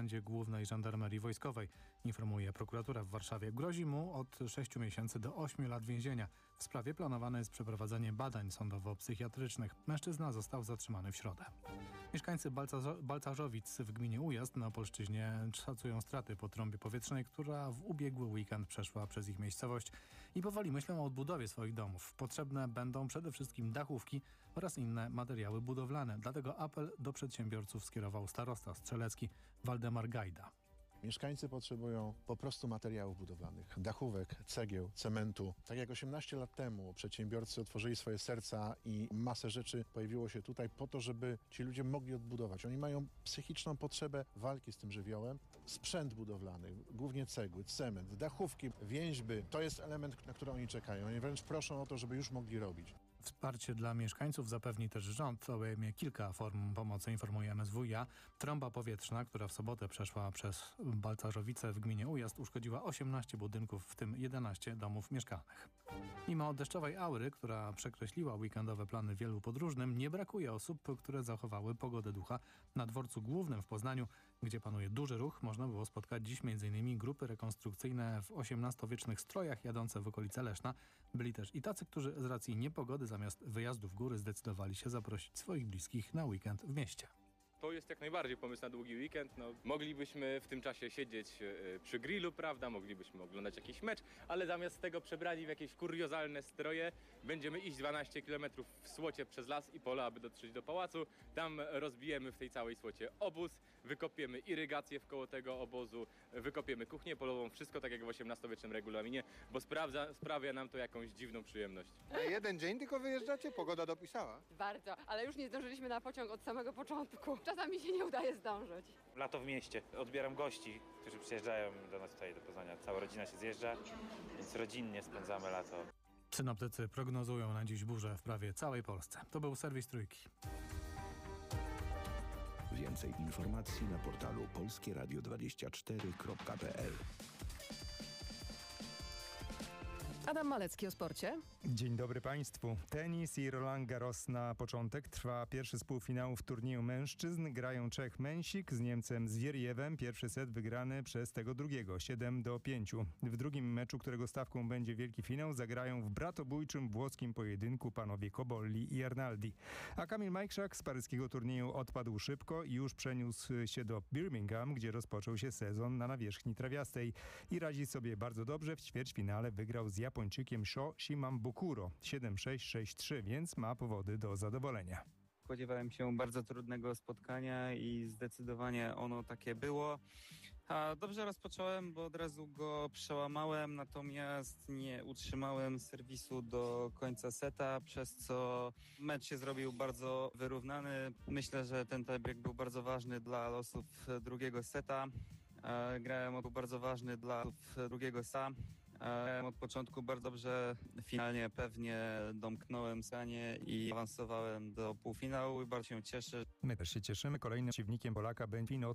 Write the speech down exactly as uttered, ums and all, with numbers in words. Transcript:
Komendzie Głównej Żandarmerii Wojskowej, informuje prokuratura w Warszawie. Grozi mu od sześciu miesięcy do ośmiu lat więzienia. W sprawie planowane jest przeprowadzenie badań sądowo-psychiatrycznych. Mężczyzna został zatrzymany w środę. Mieszkańcy Balcarzo- Balcarzowic w gminie Ujazd na Opolszczyźnie szacują straty po trąbie powietrznej, która w ubiegły weekend przeszła przez ich miejscowość i powoli myślą o odbudowie swoich domów. Potrzebne będą przede wszystkim dachówki oraz inne materiały budowlane. Dlatego apel do przedsiębiorców skierował starosta strzelecki Waldemar Gajda. Mieszkańcy potrzebują po prostu materiałów budowlanych, dachówek, cegieł, cementu. Tak jak osiemnaście lat temu przedsiębiorcy otworzyli swoje serca i masę rzeczy pojawiło się tutaj po to, żeby ci ludzie mogli odbudować. Oni mają psychiczną potrzebę walki z tym żywiołem. Sprzęt budowlany, głównie cegły, cement, dachówki, więźby. To jest element, na który oni czekają. Oni wręcz proszą o to, żeby już mogli robić. Wsparcie dla mieszkańców zapewni też rząd. Obejmie kilka form pomocy, informuje M S W iA. Trąba powietrzna, która w sobotę przeszła przez Balcarzowice w gminie Ujazd, uszkodziła osiemnaście budynków, w tym jedenaście domów mieszkalnych. Mimo deszczowej aury, która przekreśliła weekendowe plany wielu podróżnym, nie brakuje osób, które zachowały pogodę ducha. Na dworcu głównym w Poznaniu, gdzie panuje duży ruch, można było spotkać dziś m.in. grupy rekonstrukcyjne w osiemnastowiecznych strojach jadące w okolice Leszna. Byli też i tacy, którzy z racji niepogody zamiast wyjazdu w góry zdecydowali się zaprosić swoich bliskich na weekend w mieście. To jest jak najbardziej pomysł na długi weekend. No, moglibyśmy w tym czasie siedzieć y, przy grillu, prawda? Moglibyśmy oglądać jakiś mecz, ale zamiast tego przebrani w jakieś kuriozalne stroje będziemy iść dwanaście kilometrów w słocie przez las i pole, aby dotrzeć do pałacu. Tam rozbijemy w tej całej słocie obóz, wykopiemy irygację wkoło tego obozu, wykopiemy kuchnię polową, wszystko tak jak w osiemnastowiecznym regulaminie, bo sprawdza, sprawia nam to jakąś dziwną przyjemność. Na jeden dzień tylko wyjeżdżacie? Pogoda dopisała. Bardzo, ale już nie zdążyliśmy na pociąg od samego początku. Czasami się nie udaje zdążyć. Lato w mieście. Odbieram gości, którzy przyjeżdżają do nas tutaj do Poznania. Cała rodzina się zjeżdża, więc rodzinnie spędzamy lato. Synoptycy prognozują na dziś burzę w prawie całej Polsce. To był serwis Trójki. Więcej informacji na portalu polskie radio dwadzieścia cztery kropka p l. Adam Malecki o sporcie. Dzień dobry Państwu. Tenis i Roland Garros na początek. Trwa pierwszy z półfinałów turnieju mężczyzn. Grają Czech Mensik z Niemcem Zwierjewem. Pierwszy set wygrany przez tego drugiego, siedem do pięciu. W drugim meczu, którego stawką będzie wielki finał, zagrają w bratobójczym włoskim pojedynku panowie Cobolli i Arnaldi. A Kamil Majkrzak z paryskiego turnieju odpadł szybko i już przeniósł się do Birmingham, gdzie rozpoczął się sezon na nawierzchni trawiastej. I radzi sobie bardzo dobrze. W ćwierćfinale wygrał z Japończykiem Sho Shimabukuro siedem sześć, sześć trzy, więc ma powody do zadowolenia. Spodziewałem się bardzo trudnego spotkania i zdecydowanie ono takie było. A dobrze rozpocząłem, bo od razu go przełamałem, natomiast nie utrzymałem serwisu do końca seta, przez co mecz się zrobił bardzo wyrównany. Myślę, że ten tiebreak był bardzo ważny dla losów drugiego seta. Grałem był bardzo ważny dla losów drugiego seta. Grałem od początku bardzo dobrze, finalnie pewnie domknąłem stanie i awansowałem do półfinału i bardzo się cieszę. My też się cieszymy. Kolejnym przeciwnikiem Polaka będzie Fino